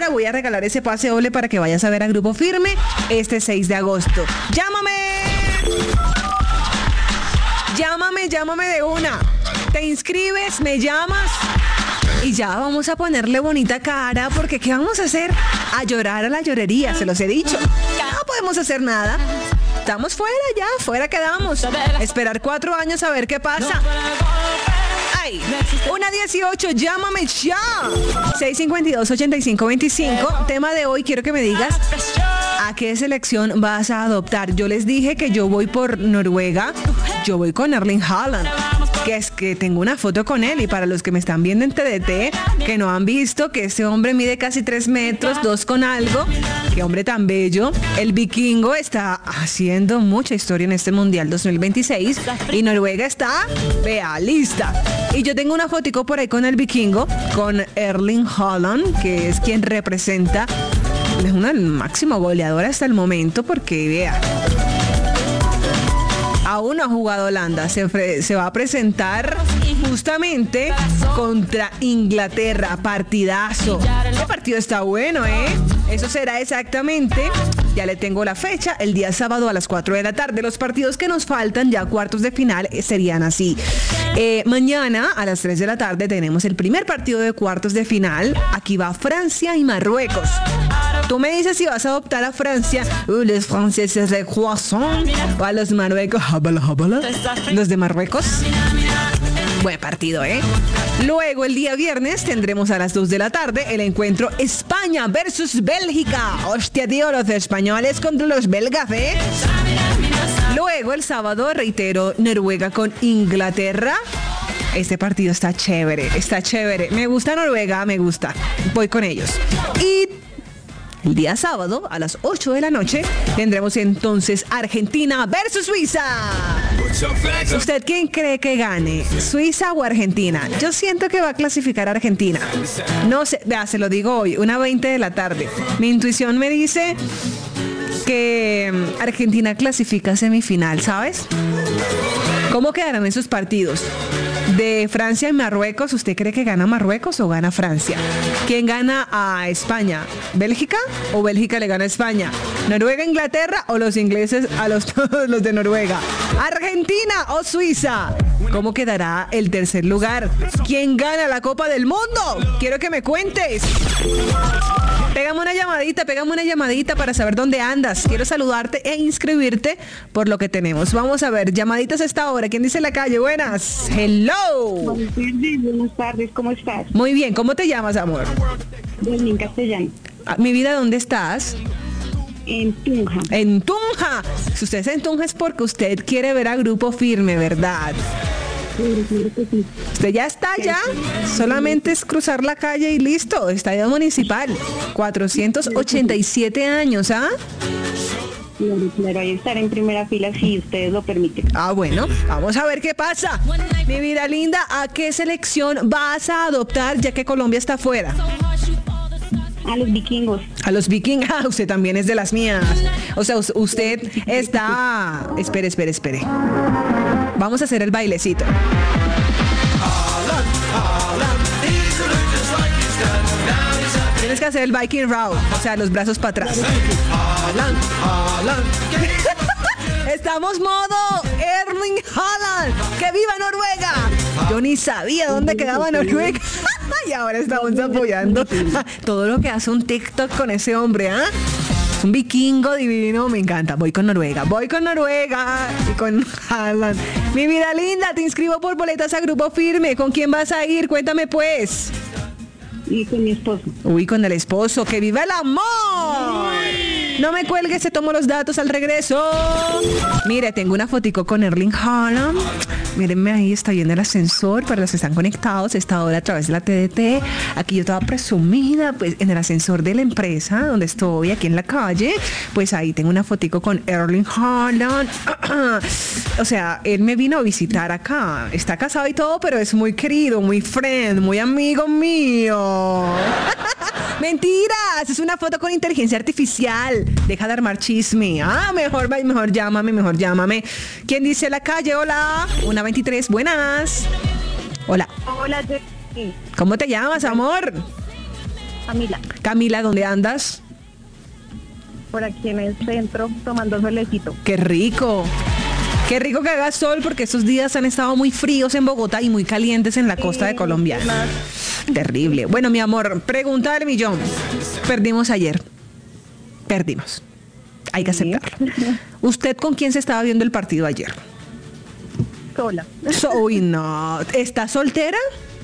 hora voy a regalar ese pase doble para que vayas a ver a Grupo Firme este 6 de agosto. Llámame de una. Te inscribes, me llamas y ya vamos a ponerle bonita cara, porque ¿qué vamos a hacer? A llorar a la llorería, se los he dicho. Ya no podemos hacer nada. Estamos fuera quedamos. Esperar 4 años a ver qué pasa. Ay, 1:18, llámame ya. 652-8525. Tema de hoy, quiero que me digas a qué selección vas a adoptar. Yo les dije que yo voy por Noruega. Yo voy con Erling Haaland, que es que tengo una foto con él, y para los que me están viendo en TDT, que no han visto que este hombre mide casi 3 metros, 2 con algo, qué hombre tan bello. El vikingo está haciendo mucha historia en este Mundial 2026 y Noruega está, vea, lista. Y yo tengo una fotico por ahí con el vikingo, con Erling Haaland, que es quien representa, es una máxima goleadora hasta el momento, porque vea, aún no ha jugado Holanda, se va a presentar justamente contra Inglaterra, partidazo. El partido está bueno, Eso será exactamente, ya le tengo la fecha, el día sábado a las 4 de la tarde. Los partidos que nos faltan, ya cuartos de final, serían así. Mañana a las 3 de la tarde tenemos el primer partido de cuartos de final. Aquí va Francia y Marruecos. Tú me dices si vas a adoptar a Francia, los franceses de croissant, o a los marruecos, los de Marruecos. Buen partido, Luego, el día viernes, tendremos a las 2 de la tarde el encuentro España versus Bélgica. Hostia, tío, los españoles contra los belgas, Luego, el sábado, reitero, Noruega con Inglaterra. Este partido está chévere. Me gusta Noruega, me gusta. Voy con ellos. Y el día sábado, a las 8 de la noche, tendremos entonces Argentina versus Suiza. ¿Usted quién cree que gane? ¿Suiza o Argentina? Yo siento que va a clasificar Argentina. No sé, se lo digo hoy, 1:20 de la tarde. Mi intuición me dice que Argentina clasifica a semifinal, ¿sabes? ¿Cómo quedarán esos partidos? De Francia y Marruecos, ¿usted cree que gana Marruecos o gana Francia? ¿Quién gana a España? ¿Bélgica o Bélgica le gana a España? ¿Noruega, Inglaterra o los ingleses a los de Noruega? ¿Argentina o Suiza? ¿Cómo quedará el tercer lugar? ¿Quién gana la Copa del Mundo? Quiero que me cuentes. Pégame una llamadita para saber dónde andas. Quiero saludarte e inscribirte por lo que tenemos. Vamos a ver, llamaditas a esta hora. ¿Quién dice en la calle? Buenas. Hello. Buenas tardes, ¿cómo estás? Muy bien, ¿cómo te llamas, amor? En castellano. Mi vida, ¿dónde estás? En Tunja. En Tunja. Si usted es en Tunja es porque usted quiere ver a Grupo Firme, ¿verdad? Usted ya está allá, solamente es cruzar la calle y listo. Estadio Municipal, 487 años, ¿ah? Claro, ahí estar en primera fila si ustedes lo permiten. Bueno, vamos a ver qué pasa. Mi vida linda, ¿a qué selección vas a adoptar ya que Colombia está fuera? A los vikingos. A los vikingos. Usted también es de las mías. O sea, usted está... Espere. Vamos a hacer el bailecito. Tienes que hacer el Viking Round, o sea, los brazos para atrás. Estamos modo Erling Haaland. ¡Que viva Noruega! Yo ni sabía dónde quedaba Noruega. Y ahora estamos apoyando todo lo que hace un TikTok con ese hombre, Es un vikingo divino, me encanta. Voy con Noruega y con Haaland. Mi vida linda, te inscribo por boletas a Grupo Firme. ¿Con quién vas a ir? Cuéntame pues. Y con mi esposo. Uy, con el esposo. ¡Que viva el amor! No me cuelgues, te tomo los datos al regreso. Mire, tengo una fotico con Erling Haaland. Mírenme ahí, estoy en el ascensor para los que están conectados esta hora a través de la TDT. Aquí yo estaba presumida, pues, en el ascensor de la empresa donde estoy, aquí en la calle. Pues ahí tengo una fotico con Erling Haaland. O sea, él me vino a visitar acá. Está casado y todo, pero es muy querido, muy friend, muy amigo mío. Mentiras, es una foto con inteligencia artificial. Deja de armar chisme. Mejor llámame. ¿Quién dice la calle? Hola. 1:23, buenas. Hola. Hola, ¿Cómo te llamas, amor? Camila, Camila, ¿dónde andas? por aquí en el centro, tomando solecito. ¡Qué rico! Qué rico que haga sol porque estos días han estado muy fríos en Bogotá y muy calientes en la costa de Colombia. Terrible. Bueno, mi amor, pregunta del millón. Perdimos ayer. Perdimos. Hay que aceptarlo. ¿Usted con quién se estaba viendo el partido ayer? Sola. Uy, no. ¿Está soltera?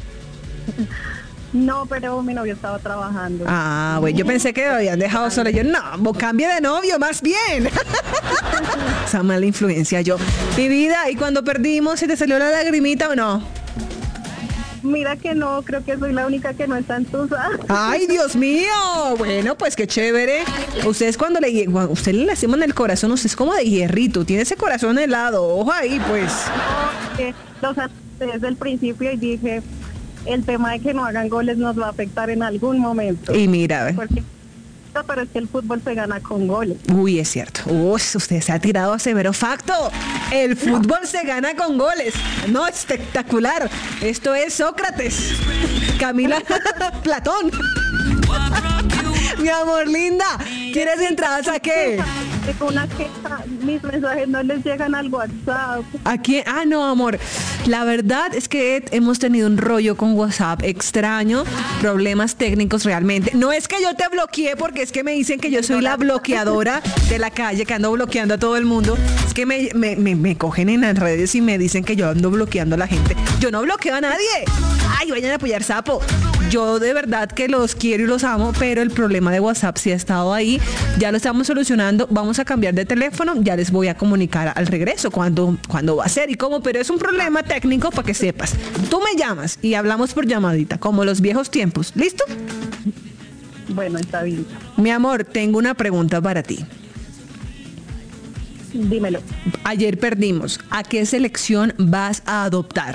No, pero mi novio estaba trabajando. Ah, bueno, yo pensé que lo habían dejado sola. Yo, no, cambie de novio, más bien. Esa mala influencia yo. Mi vida, ¿y cuando perdimos se te salió la lagrimita o no? Mira que no, creo que soy la única que no está entusada. ¡Ay, Dios mío! Bueno, pues qué chévere. Ustedes cuando usted le lastiman el corazón, usted es como de hierrito, tiene ese corazón helado. Ojo ahí, pues. Los anuncié desde el principio y dije, el tema de que no hagan goles nos va a afectar en algún momento. Y mira, Pero es que el fútbol se gana con goles. Uy, es cierto. Usted se ha tirado a severo facto. El fútbol se gana con goles. No, espectacular. Esto es Sócrates. Camila Platón. Mi amor linda, ¿quieres entradas a qué? Tengo una queja, mis mensajes no les llegan al WhatsApp. ¿A quién? Ah, no, amor. La verdad es que hemos tenido un rollo con WhatsApp extraño, problemas técnicos realmente. No es que yo te bloqueé porque es que me dicen que yo soy la bloqueadora de la calle, que ando bloqueando a todo el mundo. Es que me cogen en las redes y me dicen que yo ando bloqueando a la gente. Yo no bloqueo a nadie. Ay, vayan a apoyar sapo. Yo de verdad que los quiero y los amo, pero el problema de WhatsApp sí ha estado ahí. Ya lo estamos solucionando. Vamos a cambiar de teléfono. Ya les voy a comunicar al regreso cuándo va a ser y cómo, pero es un problema técnico para que sepas. Tú me llamas y hablamos por llamadita, como los viejos tiempos. ¿Listo? Bueno, está bien. Mi amor, tengo una pregunta para ti. Dímelo. Ayer perdimos. ¿A qué selección vas a adoptar?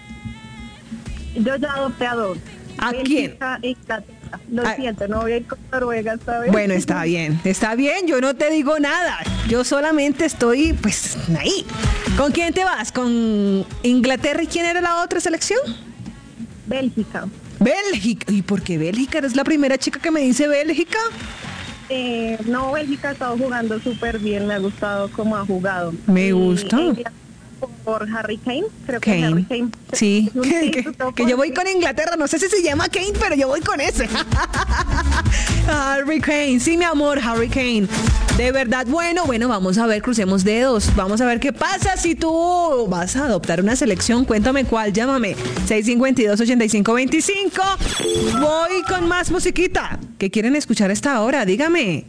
Yo ya adopté a dos. ¿A quién? Lo siento, no voy a ir con Noruega esta vez. Bueno, está bien, yo no te digo nada, yo solamente estoy, pues, ahí. ¿Con quién te vas? ¿Con Inglaterra y quién era la otra selección? Bélgica. Bélgica, ¿y por qué Bélgica? ¿Eres la primera chica que me dice Bélgica? No, Bélgica ha estado jugando súper bien, me ha gustado cómo ha jugado. Me gusta. Por Harry Kane, creo Kane. que Harry Kane. Sí, que yo voy con Inglaterra, no sé si se llama Kane, pero yo voy con ese. Harry Kane, sí, mi amor, Harry Kane. De verdad, bueno, vamos a ver, crucemos dedos. Vamos a ver qué pasa si tú vas a adoptar una selección. Cuéntame cuál, llámame. 652-8525. Voy con más musiquita. ¿Qué quieren escuchar a esta hora? Dígame.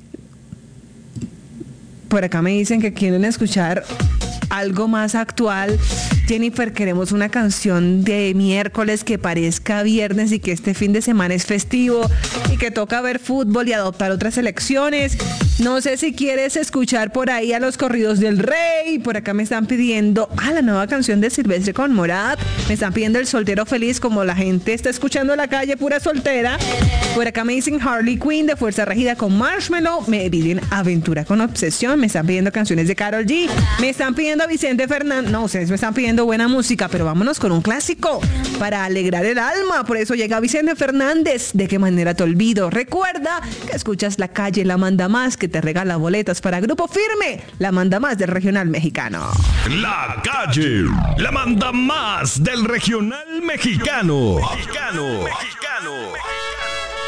Por acá me dicen que quieren escuchar algo más actual. Jennifer, queremos una canción de miércoles que parezca viernes y que este fin de semana es festivo y que toca ver fútbol y adoptar otras selecciones. No sé si quieres escuchar por ahí a los corridos del Rey. Por acá me están pidiendo la nueva canción de Silvestre con Morat. Me están pidiendo El Soltero Feliz, como la gente está escuchando la calle pura soltera. Por acá me dicen Harley Quinn de Fuerza Regida con Marshmello. Me piden Aventura con Obsesión. Me están pidiendo canciones de Karol G. Me están pidiendo a Vicente Fernández. No, ustedes me están pidiendo buena música, pero vámonos con un clásico para alegrar el alma. Por eso llega Vicente Fernández. ¿De qué manera te olvido? Recuerda que escuchas La Calle La Manda Más, que te regala boletas para Grupo Firme, la manda más del regional mexicano. La Calle, la manda más del regional mexicano.